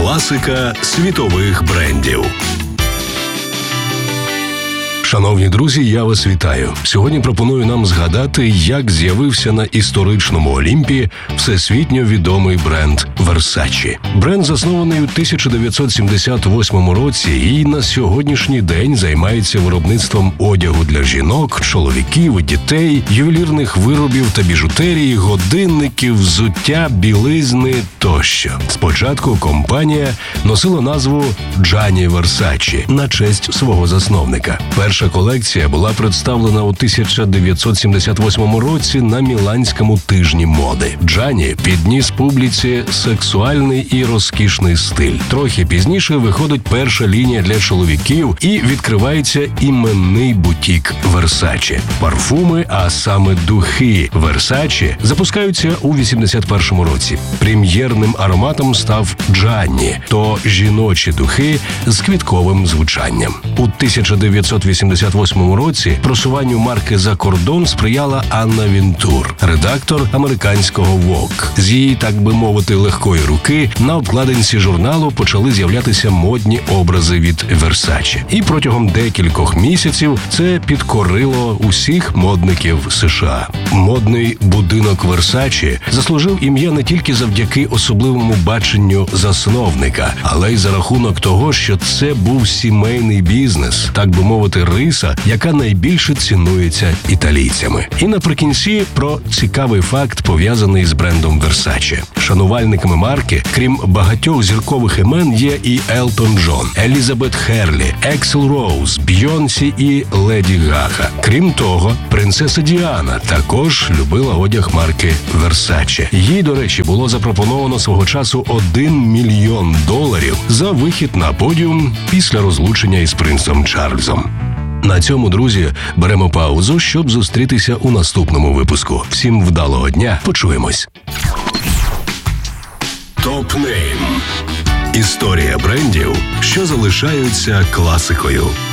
Класика світових брендів. Шановні друзі, я вас вітаю. Сьогодні пропоную нам згадати, як з'явився на історичному Олімпі всесвітньо відомий бренд Versace. Бренд заснований у 1978 році і на сьогоднішній день займається виробництвом одягу для жінок, чоловіків, дітей, ювелірних виробів та біжутерії, годинників, взуття, білизни тощо. Спочатку компанія носила назву Gianni Versace на честь свого засновника. Перша колекція була представлена у 1978 році на Міланському тижні моди. Джанні підніс публіці сексуальний і розкішний стиль. Трохи пізніше виходить перша лінія для чоловіків і відкривається іменний бутік Versace. Парфуми, а саме духи Versace, запускаються у 81 році. Прем'єрним ароматом став Джанні, то жіночі духи з квітковим звучанням. У 1988 році просуванню марки за кордон сприяла Анна Вінтур, редактор американського Vogue. З її, так би мовити, легкої руки на обкладинці журналу почали з'являтися модні образи від Versace. І протягом декількох місяців це підкорило усіх модників США. Модний будинок Versace заслужив ім'я не тільки завдяки особливому баченню засновника, але й за рахунок того, що це був сімейний бізнес, так би мовити, риса, яка найбільше цінується італійцями. І наприкінці про цікавий факт, пов'язаний з брендом Versace. Шанувальниками марки, крім багатьох зіркових імен, є і Елтон Джон, Елізабет Херлі, Ексел Роуз, Бйонсі і Леді Гага. Крім того, принцеса Діана також любила одяг марки Versace. Їй, до речі, було запропоновано свого часу $1 мільйон за вихід на подіум після розлучення із принцем Чарльзом. На цьому, друзі, беремо паузу, щоб зустрітися у наступному випуску. Всім вдалого дня, почуємось. Топ-нейм. Історія брендів, що залишаються класикою.